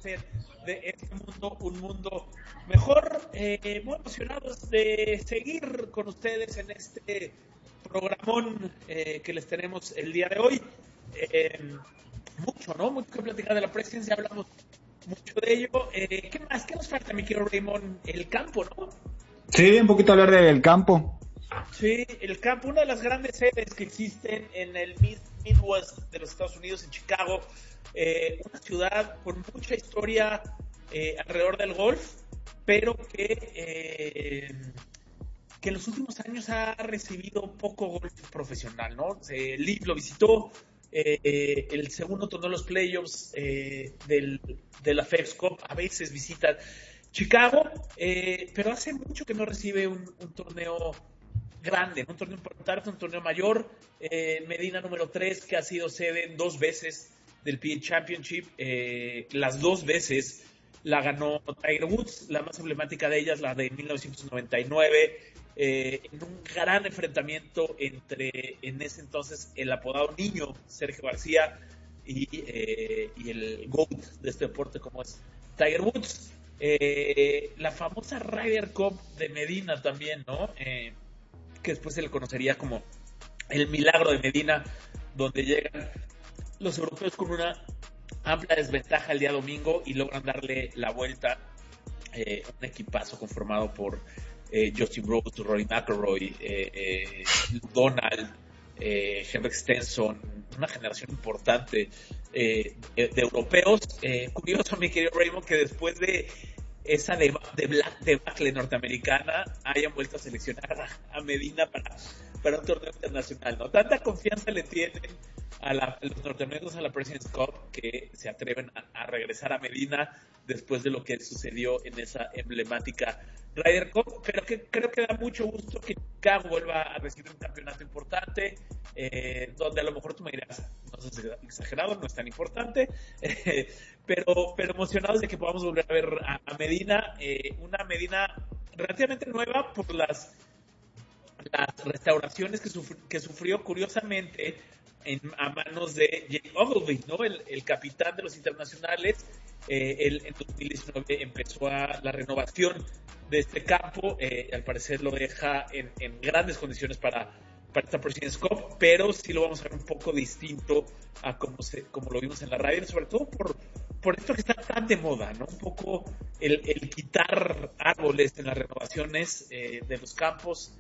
hacer de este mundo un mundo mejor. Muy emocionados de seguir con ustedes en este programón que les tenemos el día de hoy. Mucho, ¿no? Mucho que platicar de la presidencia, hablamos mucho de ello. ¿Qué más? ¿Qué nos falta, mi querido Raymond? El campo, ¿no? Sí, un poquito hablar del campo. Sí, el campo, una de las grandes sedes que existen en el Midwest de los Estados Unidos, en Chicago, una ciudad con mucha historia alrededor del golf, pero que en los últimos años ha recibido poco golf profesional, ¿no? Liv lo visitó, el segundo torneo de los playoffs de la FedEx Cup a veces visitan Chicago, pero hace mucho que no recibe un torneo grande, un torneo importante, un torneo mayor. Medina número 3, que ha sido sede 2 veces del PGA Championship, las 2 veces la ganó Tiger Woods, la más emblemática de ellas, la de 1999, en un gran enfrentamiento entre, en ese entonces, el apodado niño Sergio García y el GOAT de este deporte como es Tiger Woods. La famosa Ryder Cup de Medina también, ¿no? Que después se le conocería como el milagro de Medina, donde llegan los europeos con una amplia desventaja el día domingo y logran darle la vuelta. Un equipazo conformado por Justin Rose, Rory McIlroy, Donald, Henrik Stenson, una generación importante de europeos. Curioso, mi querido Raymond, que después de esa debacle norteamericana hayan vuelto a seleccionar a Medina para un torneo internacional, ¿no? Tanta confianza le tienen a los norteamericanos a la President's Cup que se atreven a regresar a Medina después de lo que sucedió en esa emblemática Ryder Cup, pero que creo que da mucho gusto que Chicago vuelva a recibir un campeonato importante, donde a lo mejor tú me dirás, no es exagerado, no es tan importante, pero emocionados de que podamos volver a ver a Medina, una Medina relativamente nueva por las restauraciones que sufrió curiosamente a manos de Jake Ogilvy, ¿no? El capitán de los internacionales. Él en 2019 empezó la renovación de este campo, al parecer lo deja en grandes condiciones para esta President's Cup, pero sí lo vamos a ver un poco distinto a como lo vimos en la radio, sobre todo por esto que está tan de moda, ¿no? Un poco el quitar árboles en las renovaciones de los campos.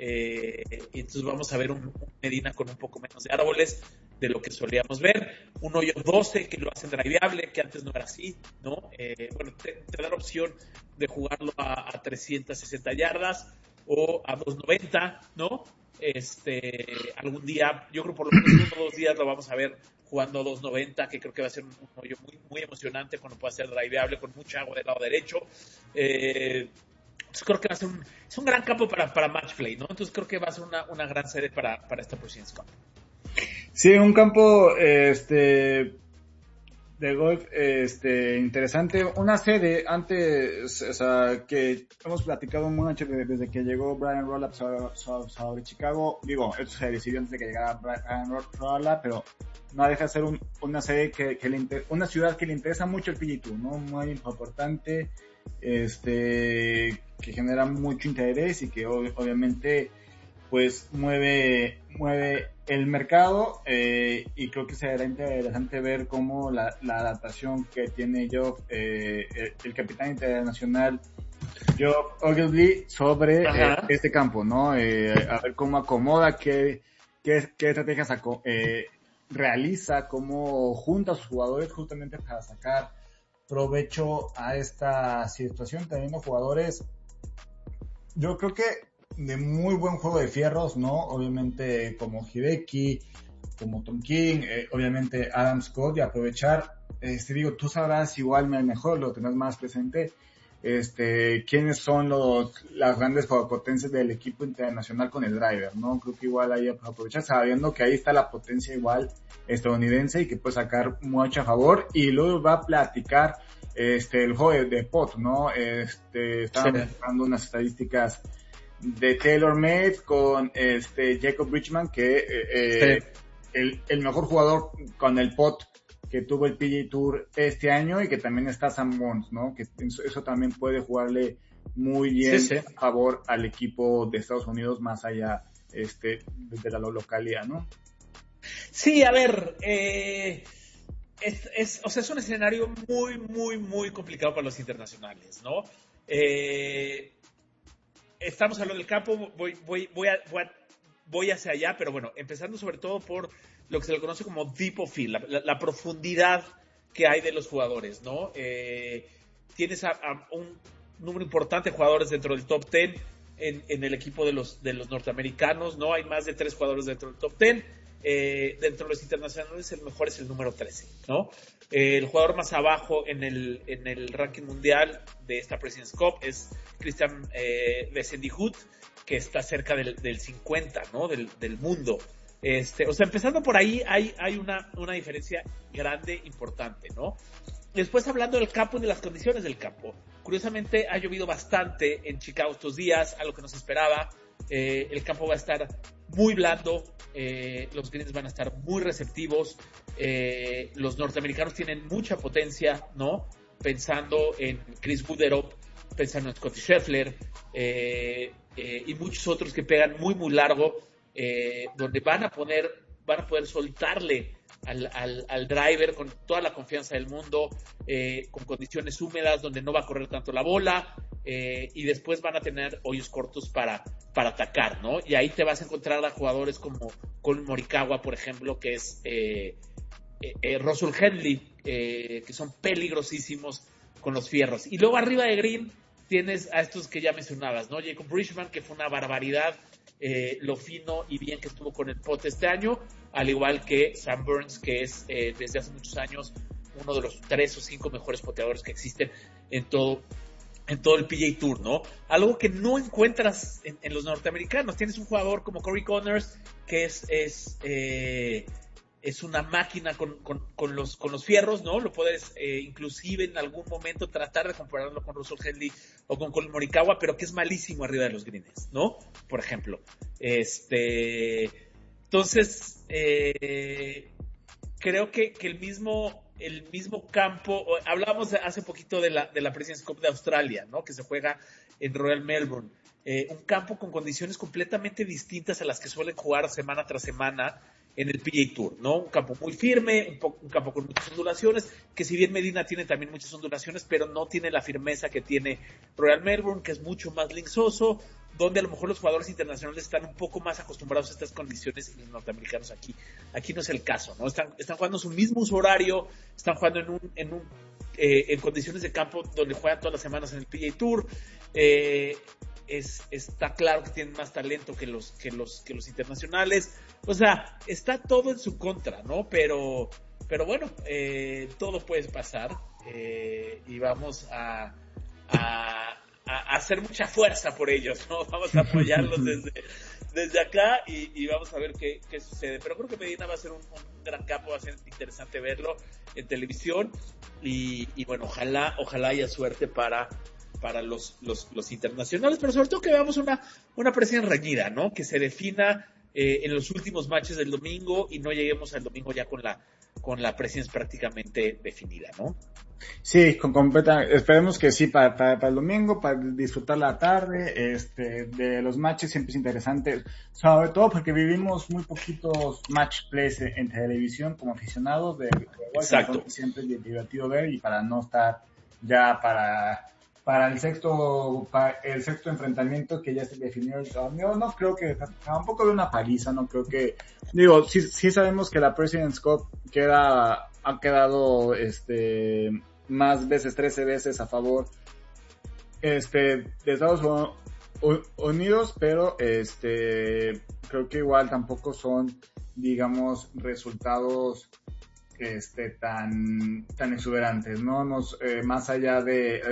Y entonces vamos a ver un Medina con un poco menos de árboles de lo que solíamos ver, un hoyo 12 que lo hacen driveable, que antes no era así, ¿no? Bueno, te da la opción de jugarlo a 360 yardas o a 290, ¿no? Algún día, yo creo por lo menos 1 o 2 días lo vamos a ver jugando a 290, que creo que va a ser un hoyo muy, muy emocionante cuando pueda ser driveable con mucha agua del lado derecho. Entonces creo que va a ser un gran campo para match play, ¿no? Entonces creo que va a ser una gran serie para esta President's Cup. Sí, un campo de golf interesante. Una sede antes, o sea, que hemos platicado mucho desde que llegó Brian Roloff sobre Chicago. Digo, esto se decidió antes de que llegara Brian Roloff, pero no deja de ser una sede una ciudad que le interesa mucho el PGA Tour, ¿no? Muy importante, que genera mucho interés y que obviamente pues mueve el mercado, y creo que será interesante ver cómo la adaptación que tiene el capitán internacional Geoff Ogilvy sobre este campo, ¿no? A ver cómo acomoda, qué estrategias realiza, cómo junta a sus jugadores justamente para sacar provecho a esta situación, teniendo jugadores, yo creo que de muy buen juego de fierros, ¿no? Obviamente como Hideki, como Tom King, obviamente Adam Scott, y aprovechar, tú sabrás igual mejor, lo tenés más presente, quiénes son las grandes potencias del equipo internacional con el driver, ¿no? Creo que igual ahí aprovechar, sabiendo que ahí está la potencia igual estadounidense y que puede sacar mucho a favor, y luego va a platicar el juego de pot, ¿no? Estaban buscando unas estadísticas de TaylorMade con Jacob Bridgman, que el mejor jugador con el pot que tuvo el PGA Tour este año y que también está Sam Burns, ¿no? Que eso también puede jugarle muy bien a favor al equipo de Estados Unidos más allá de la localidad, ¿no? Sí, a ver, o sea, es un escenario muy, muy, muy complicado para los internacionales, ¿no? Estamos hablando del campo, voy hacia allá, pero bueno, empezando sobre todo por lo que se le conoce como deep of field, la profundidad que hay de los jugadores, ¿no? Tienes a un número importante de jugadores dentro del top 10 en el equipo de los norteamericanos, ¿no? Hay más de 3 jugadores dentro del top 10. Dentro de los internacionales el mejor es el número 13, ¿no? El jugador más abajo en el ranking mundial de esta President's Cup es Christian Besendighut, que está cerca del 50, ¿no? Del mundo. O sea, empezando por ahí hay una diferencia grande, importante, ¿no? Después, hablando del campo y de las condiciones del campo, curiosamente ha llovido bastante en Chicago estos días, a lo que nos esperaba. El campo va a estar muy blando, los greens van a estar muy receptivos, los norteamericanos tienen mucha potencia, ¿no? Pensando en Chris Woodruff, pensando en Scottie Scheffler, y muchos otros que pegan muy, muy largo, donde van a poder soltarle al driver con toda la confianza del mundo, con condiciones húmedas donde no va a correr tanto la bola, y después van a tener hoyos cortos para atacar, ¿no? Y ahí te vas a encontrar a jugadores como Collin Morikawa, por ejemplo, que es Russell Henley, que son peligrosísimos con los fierros. Y luego arriba de green tienes a estos que ya mencionabas, ¿no? Jacob Bridgman, que fue una barbaridad, lo fino y bien que estuvo con el pot este año, al igual que Sam Burns, que es desde hace muchos años uno de los 3 o 5 mejores poteadores que existen en todo el PGA Tour, ¿no? Algo que no encuentras en los norteamericanos. Tienes un jugador como Corey Connors, que es una máquina con los fierros, ¿no? Lo puedes inclusive en algún momento tratar de compararlo con Russell Henley o con Collin Morikawa, pero que es malísimo arriba de los greens, ¿no? Por ejemplo. Entonces, creo que el mismo campo, hablábamos hace poquito de la President's Cup de Australia, ¿no? Que se juega en Royal Melbourne. Un campo con condiciones completamente distintas a las que suelen jugar semana tras semana en el PGA Tour, ¿no? Un campo muy firme, un campo con muchas ondulaciones, que si bien Medina tiene también muchas ondulaciones, pero no tiene la firmeza que tiene Royal Melbourne, que es mucho más linzoso, donde a lo mejor los jugadores internacionales están un poco más acostumbrados a estas condiciones y los norteamericanos aquí no es el caso, ¿no? Están jugando su mismo uso horario, están jugando en condiciones de campo donde juegan todas las semanas en el PGA Tour. Está claro que tienen más talento que los internacionales. O sea, está todo en su contra, ¿no? Pero bueno, todo puede pasar, y vamos a hacer mucha fuerza por ellos, ¿no? Vamos a apoyarlos desde acá y vamos a ver qué sucede. Pero creo que Medina va a ser un gran campo, va a ser interesante verlo en televisión y bueno, ojalá haya suerte para los internacionales, pero sobre todo que veamos una presión reñida, ¿no? Que se defina en los últimos matches del domingo y no lleguemos al domingo ya con la presión prácticamente definida, ¿no? Sí, esperemos que sí para el domingo, para disfrutar la tarde, de los matches siempre es interesante, sobre todo porque vivimos muy poquitos match plays en televisión como aficionados de Exacto. Siempre es divertido ver y para no estar ya para el sexto enfrentamiento que ya se definió el torneo, no creo que tampoco de una paliza, no creo que, digo, sí sabemos que la President's Cup ha quedado más veces, 13 veces a favor de Estados Unidos, pero creo que igual tampoco son, digamos, resultados tan exuberantes, ¿no? Más allá de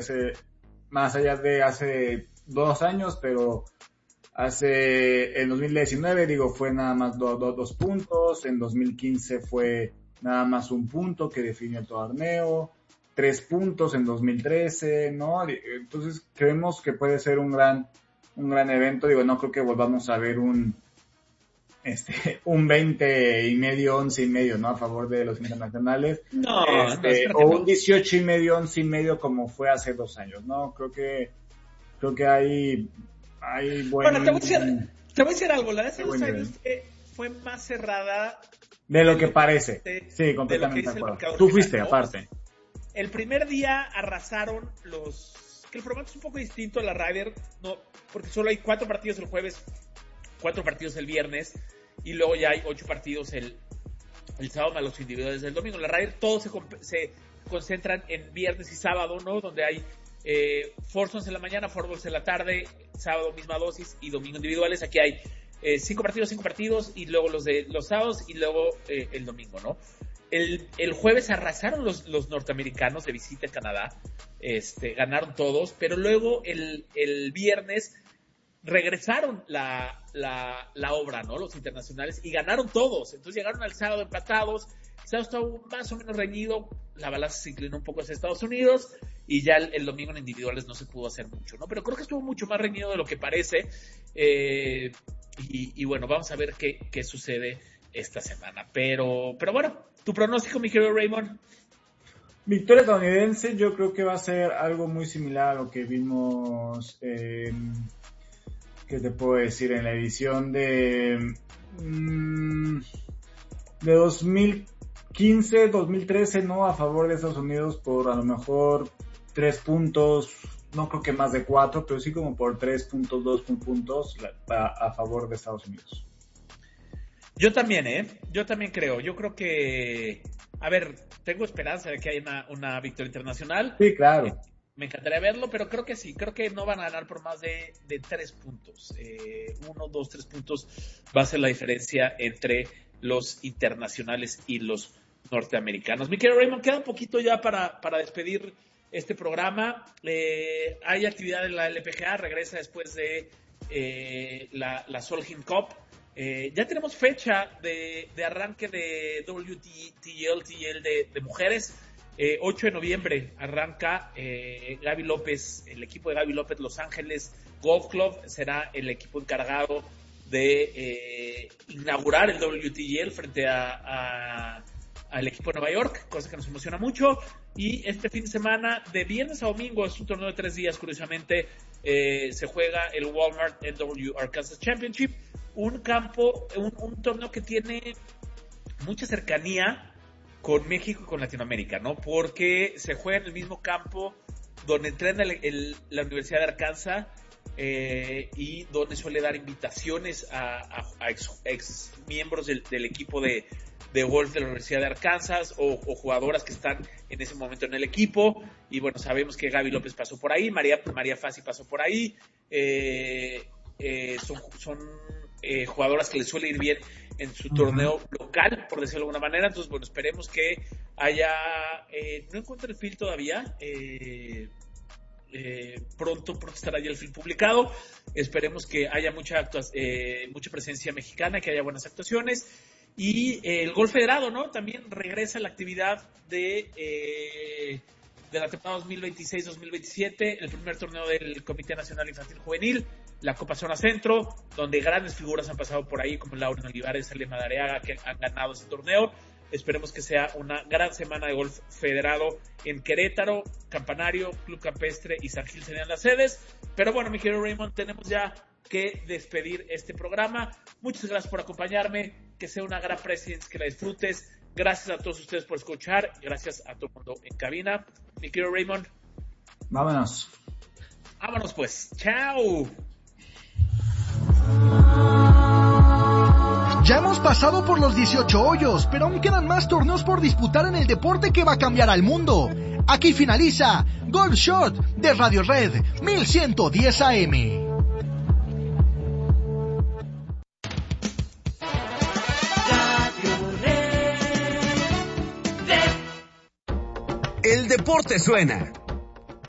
hace 2 años, pero en 2019, fue nada más 2 puntos, en 2015 fue nada más 1 punto que definió el torneo, 3 puntos en 2013, ¿no? Entonces creemos que puede ser un gran evento, no creo que volvamos a ver un un 20.5, 11.5, ¿no? A favor de los internacionales. No, o un 18.5, 11.5 como fue hace 2 años, ¿no? Creo que hay buen... Bueno, te voy a decir algo. La de hace 2 años fue más cerrada de lo que parece. Sí, completamente de acuerdo. Tú fuiste, aparte. El primer día arrasaron que el formato es un poco distinto a la Ryder, no, porque solo hay 4 partidos el jueves, 4 partidos el viernes, y luego ya hay 8 partidos el sábado más los individuales del domingo. La Ryder todos se concentran en viernes y sábado, ¿no? Donde hay foursomes en la mañana, fourballs en la tarde, sábado misma dosis y domingo individuales. Aquí hay 5 partidos, y luego los sábados y luego el domingo, ¿no? El jueves arrasaron los norteamericanos de visita en Canadá, ganaron todos, pero luego el viernes regresaron la obra, ¿no? Los internacionales, y ganaron todos. Entonces llegaron al sábado empatados. El sábado estuvo más o menos reñido, la balanza se inclinó un poco hacia Estados Unidos, y ya el domingo en individuales no se pudo hacer mucho, ¿no? Pero creo que estuvo mucho más reñido de lo que parece. Y bueno, vamos a ver qué sucede esta semana. Pero bueno, tu pronóstico, mi querido Raymond. Victoria estadounidense, yo creo que va a ser algo muy similar a lo que vimos, ¿qué te puedo decir? En la edición de 2015, 2013, ¿no? A favor de Estados Unidos por a lo mejor 3 puntos, no creo que más de 4, pero sí como por 3 puntos, 2 puntos a favor de Estados Unidos. Yo también, yo también creo. Yo creo que, a ver, tengo esperanza de que haya una victoria internacional. Sí, claro. Me encantaría verlo, pero creo que sí. Creo que no van a ganar por más de 3 puntos. 1, 2, 3 puntos va a ser la diferencia entre los internacionales y los norteamericanos. Mi querido Raymond, queda un poquito ya para despedir este programa. Hay actividad en la LPGA, regresa después de la Solheim Cup. Ya tenemos fecha de arranque de WTL de mujeres. 8 de noviembre arranca Gaby López, el equipo de Gaby López Los Ángeles Golf Club será el equipo encargado de inaugurar el WTL frente al equipo de Nueva York, cosa que nos emociona mucho. Y este fin de semana, de viernes a domingo, es un torneo de 3 días, curiosamente, se juega el Walmart NW Arkansas Championship, un torneo que tiene mucha cercanía con México y con Latinoamérica, ¿no? Porque se juega en el mismo campo donde entrena la Universidad de Arkansas y donde suele dar invitaciones a ex miembros del equipo de golf de la Universidad de Arkansas o jugadoras que están en ese momento en el equipo. Y bueno, sabemos que Gaby López pasó por ahí, María Fassi pasó por ahí. Son jugadoras que les suele ir bien en su torneo local, por decirlo de alguna manera. Entonces, bueno, esperemos que haya... no encuentro el film todavía. Pronto estará ya el film publicado. Esperemos que haya mucha presencia mexicana, que haya buenas actuaciones. Y el golf federado, ¿no? También regresa la actividad de la temporada 2026-2027, el primer torneo del Comité Nacional Infantil Juvenil, la Copa Zona Centro, donde grandes figuras han pasado por ahí, como Lauren Olivares, Ale Madariaga, que han ganado ese torneo. Esperemos que sea una gran semana de golf federado en Querétaro, Campanario, Club Campestre y San Gil serían las sedes. Pero bueno, mi querido Raymond, tenemos ya que despedir este programa. Muchas gracias por acompañarme, que sea una gran Presidents, que la disfrutes. Gracias a todos ustedes por escuchar, gracias a todo el mundo en cabina. Mi querido Raymond. Vámonos pues, chao. Ya hemos pasado por los 18 hoyos, pero aún quedan más torneos por disputar en el deporte que va a cambiar al mundo. Aquí finaliza Golf Shot de Radio Red 1110 AM. El deporte suena.